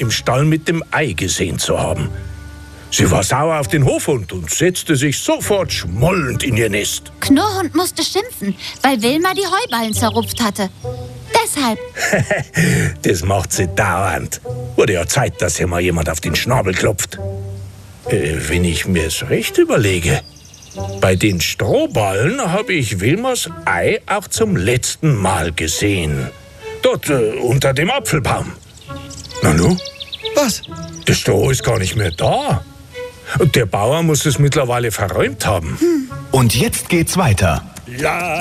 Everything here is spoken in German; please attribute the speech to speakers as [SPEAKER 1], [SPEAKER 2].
[SPEAKER 1] im Stall mit dem Ei gesehen zu haben. Sie war sauer auf den Hofhund und setzte sich sofort schmollend in ihr Nest.
[SPEAKER 2] Knurrhund musste schimpfen, weil Wilma die Heuballen zerrupft hatte. Deshalb.
[SPEAKER 1] Das macht sie dauernd. Wurde ja Zeit, dass hier mal jemand auf den Schnabel klopft. Wenn ich mir's recht überlege, bei den Strohballen habe ich Wilmas Ei auch zum letzten Mal gesehen. Dort unter dem Apfelbaum. Nanu?
[SPEAKER 3] Was?
[SPEAKER 1] Das Stroh ist gar nicht mehr da. Und der Bauer muss es mittlerweile verräumt haben.
[SPEAKER 4] Und jetzt geht's weiter.
[SPEAKER 1] La